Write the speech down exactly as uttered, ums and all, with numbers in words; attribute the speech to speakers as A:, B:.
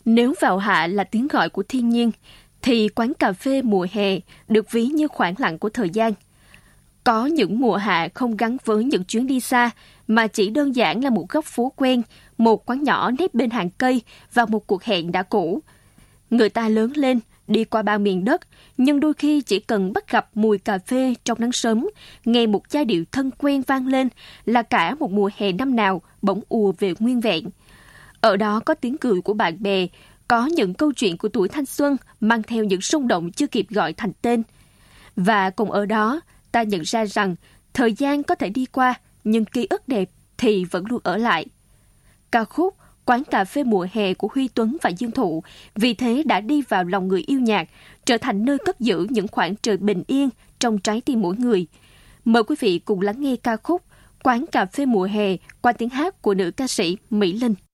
A: Nếu vào hạ là tiếng gọi của thiên nhiên, thì quán cà phê mùa hè được ví như khoảng lặng của thời gian. Có những mùa hạ không gắn với những chuyến đi xa, mà chỉ đơn giản là một góc phố quen, một quán nhỏ nép bên hàng cây và một cuộc hẹn đã cũ. Người ta lớn lên, đi qua bao miền đất, nhưng đôi khi chỉ cần bắt gặp mùi cà phê trong nắng sớm, nghe một giai điệu thân quen vang lên là cả một mùa hè năm nào bỗng ùa về nguyên vẹn. Ở đó có tiếng cười của bạn bè, có những câu chuyện của tuổi thanh xuân mang theo những xung động chưa kịp gọi thành tên. Và cùng ở đó, ta nhận ra rằng thời gian có thể đi qua, nhưng ký ức đẹp thì vẫn luôn ở lại. Ca khúc Quán cà phê mùa hè của Huy Tuấn và Dương Thụ vì thế đã đi vào lòng người yêu nhạc, trở thành nơi cất giữ những khoảng trời bình yên trong trái tim mỗi người. Mời quý vị cùng lắng nghe ca khúc Quán cà phê mùa hè qua tiếng hát của nữ ca sĩ Mỹ Linh.